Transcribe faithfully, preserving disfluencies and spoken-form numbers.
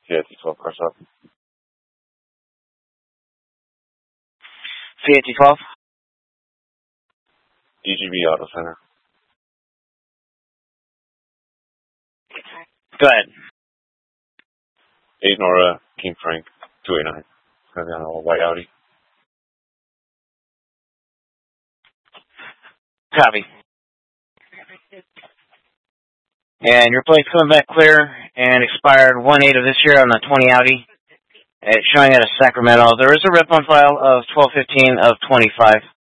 Fiat T twelve, cross up. Fiat T twelve. D G B Auto Center. Go ahead. eight Nora, King Frank, two eighty-nine. It's going to be on a white Audi. Copy. And your plate's coming back clear and expired one eight of this year on the twenty Audi. It's showing out of Sacramento. There is a rip on file of twelve fifteen of twenty-five.